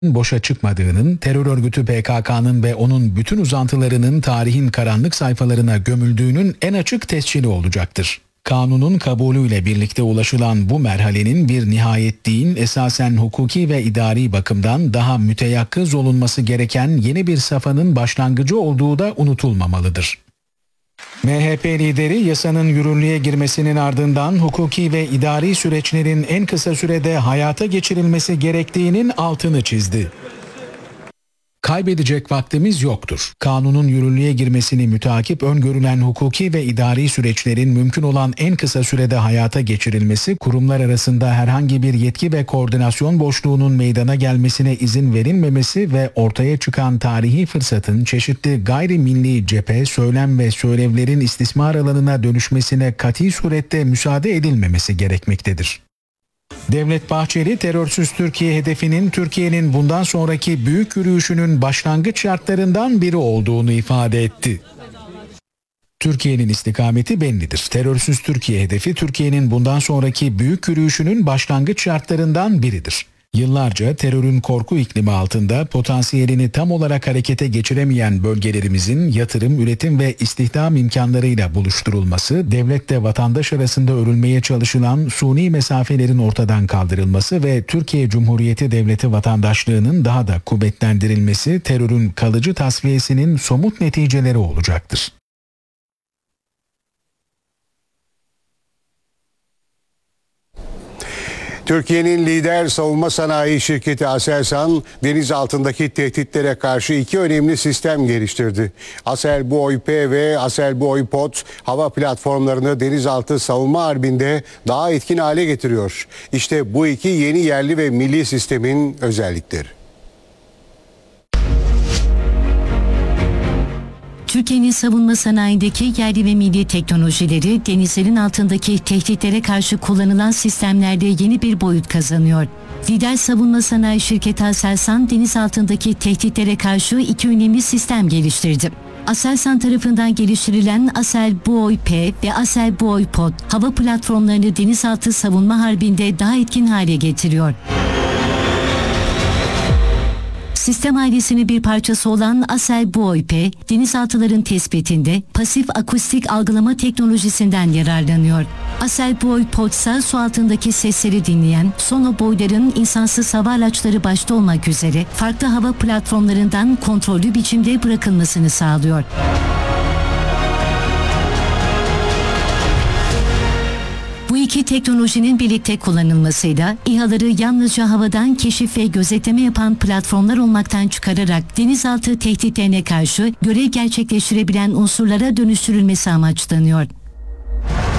boşa çıkmadığının, terör örgütü PKK'nın ve onun bütün uzantılarının tarihin karanlık sayfalarına gömüldüğünün en açık tescili olacaktır. Kanunun kabulüyle birlikte ulaşılan bu merhalenin bir nihayet değil, esasen hukuki ve idari bakımdan daha müteyakkız olunması gereken yeni bir safhanın başlangıcı olduğu da unutulmamalıdır. MHP lideri yasanın yürürlüğe girmesinin ardından hukuki ve idari süreçlerin en kısa sürede hayata geçirilmesi gerektiğinin altını çizdi. Kaybedecek vaktimiz yoktur. Kanunun yürürlüğe girmesini mütakip öngörülen hukuki ve idari süreçlerin mümkün olan en kısa sürede hayata geçirilmesi, kurumlar arasında herhangi bir yetki ve koordinasyon boşluğunun meydana gelmesine izin verilmemesi ve ortaya çıkan tarihi fırsatın çeşitli gayrimilli cephe, söylem ve söylevlerin istismar alanına dönüşmesine kati surette müsaade edilmemesi gerekmektedir. Devlet Bahçeli, terörsüz Türkiye hedefinin Türkiye'nin bundan sonraki büyük yürüyüşünün başlangıç şartlarından biri olduğunu ifade etti. Türkiye'nin istikameti bellidir. Terörsüz Türkiye hedefi Türkiye'nin bundan sonraki büyük yürüyüşünün başlangıç şartlarından biridir. Yıllarca terörün korku iklimi altında potansiyelini tam olarak harekete geçiremeyen bölgelerimizin yatırım, üretim ve istihdam imkanlarıyla buluşturulması, devletle vatandaş arasında örülmeye çalışılan suni mesafelerin ortadan kaldırılması ve Türkiye Cumhuriyeti Devleti vatandaşlığının daha da kuvvetlendirilmesi terörün kalıcı tasfiyesinin somut neticeleri olacaktır. Türkiye'nin lider savunma sanayi şirketi Aselsan, deniz altındaki tehditlere karşı iki önemli sistem geliştirdi. Aselbuoy-P ve Aselbuoy-Pod hava platformlarını denizaltı savunma harbinde daha etkin hale getiriyor. İşte bu iki yeni yerli ve milli sistemin özellikleri. Türkiye'nin savunma sanayindeki yerli ve milli teknolojileri denizlerin altındaki tehditlere karşı kullanılan sistemlerde yeni bir boyut kazanıyor. Lider savunma sanayi şirketi Aselsan, deniz altındaki tehditlere karşı iki önemli sistem geliştirdi. Aselsan tarafından geliştirilen Aselbuoy-P ve Aselbuoy-Pod hava platformlarını denizaltı savunma harbinde daha etkin hale getiriyor. Sistem ailesinin bir parçası olan Aselbuoy-P, denizaltıların tespitinde pasif akustik algılama teknolojisinden yararlanıyor. Aselbuoy-Pod ise su altındaki sesleri dinleyen sonoboyların insansız hava araçları başta olmak üzere farklı hava platformlarından kontrollü biçimde bırakılmasını sağlıyor. Bu iki teknolojinin birlikte kullanılmasıyla İHA'ları yalnızca havadan keşif ve gözetleme yapan platformlar olmaktan çıkararak denizaltı tehditlerine karşı görev gerçekleştirebilen unsurlara dönüştürülmesi amaçlanıyor.